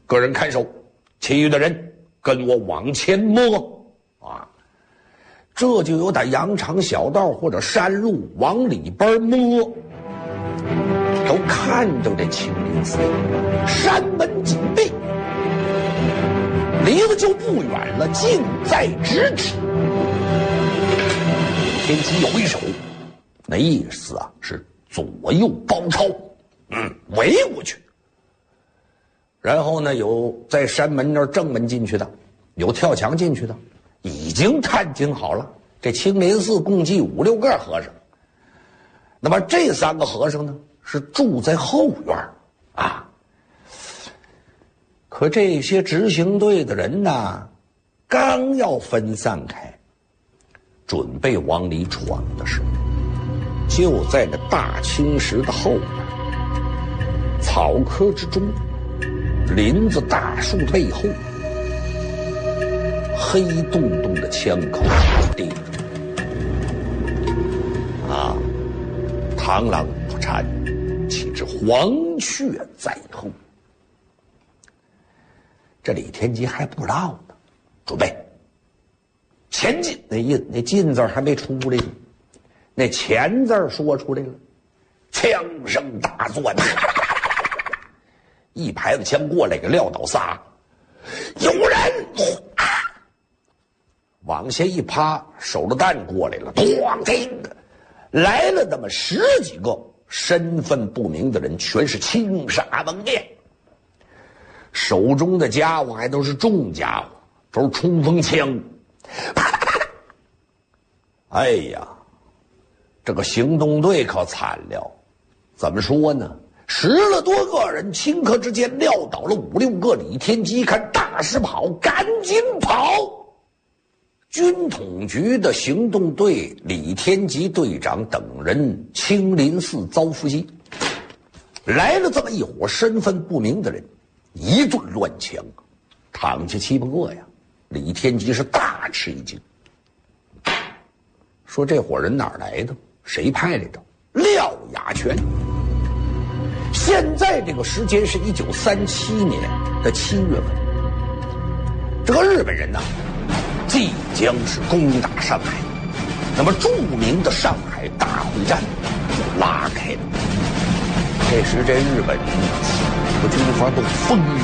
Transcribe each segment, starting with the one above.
个人看守，其余的人跟我往前摸啊。这就有点羊肠小道或者山路往里边摸，都看着这青林寺山门紧闭，离得就不远了，近在咫尺。李天机有一手，那意思啊是左右包抄，围过去。然后呢，有在山门那儿正门进去的，有跳墙进去的，已经探听好了。这青林寺共计5、6个和尚，那么这3个和尚呢是住在后院啊。可这些执行队的人呢，刚要分散开，准备往里闯的时候，就在那大青石的后边，草棵之中，林子大树背后，黑洞洞的枪口盯着啊，螳螂捕蝉，岂知黄雀在后。这李天机还不知道呢，准备前进，那进字还没出来呢，那前字说出来了，枪声大作，一排子枪过来给撂倒仨，有人往下一趴，手榴弹过来了，咣叮的来了那么10几个身份不明的人，全是青纱蒙面，手中的家伙还都是重家伙，都是冲锋枪。哎呀，这个行动队可惨了，怎么说呢？10多个人顷刻之间撂倒了5、6个。李天机看大势跑，赶紧跑。军统局的行动队李天机队长等人青林寺遭伏击，来了这么一伙身份不明的人，一顿乱枪，躺下7、8个呀。李天机是大吃一惊，说这伙人哪儿来的？谁派来的？廖雅全。现在这个时间是1937年的7月份，这个日本人呢即将是攻打上海，那么著名的上海大会战就拉开了。这时这日本几个军方都疯了，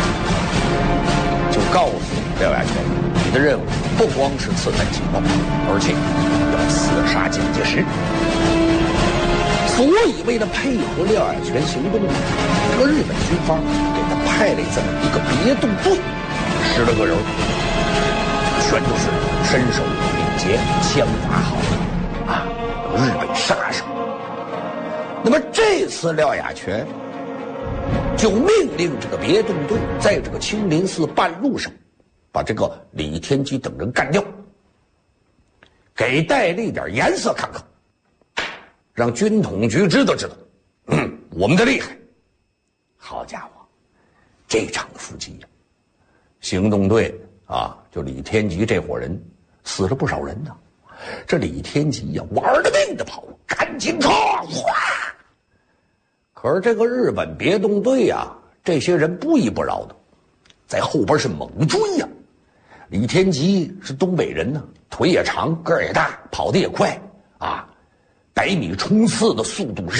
就告诉廖雅全，你的任务不光是刺探情报，而且要刺杀蒋介石。所以为了配合廖雅全行动，这个日本军方给他派了这么一个别动队，10来个人，全都是身手敏捷、枪法好的啊，日本杀手。那么这次廖雅全就命令这个别动队在这个青林寺半路上把这个李天机等人干掉，给戴笠点颜色看看，让军统局知道我们的厉害。好家伙，这场伏击呀，行动队啊，就李天机这伙人死了不少人呢。这李天机呀，玩了命的跑，赶紧冲！哗！可是这个日本别动队呀，这些人不依不饶的，在后边是猛追呀。李天机是东北人呢，腿也长，个儿也大，跑得也快啊，100米冲刺的速度，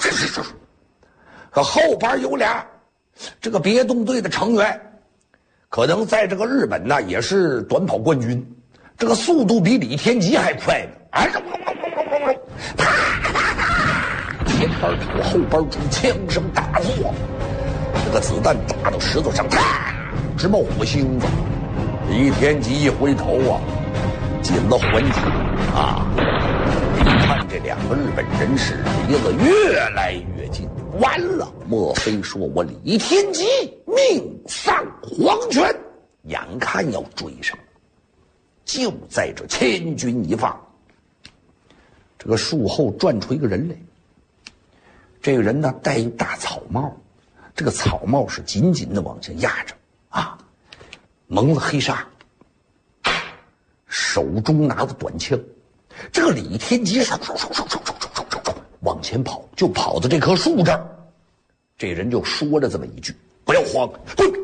可后边有俩这个别动队的成员，可能在这个日本呢也是短跑冠军，这个速度比李天机还快呢。前边跑后边冲，枪声大作，这个子弹打到石头上，直冒火星子。李天机一回头啊，紧了魂筋啊！你看这2个日本人是离得越来越近，完了！莫非说我李天机命丧黄泉？眼看要追上，就在这千钧一发，这个树后转出一个人来。这个人呢戴一大草帽，这个草帽是紧紧的往下压着啊，蒙了黑纱，手中拿着短枪。这个李天机往前跑，就跑到这棵树这儿。这人就说了这么一句：不要慌，滚！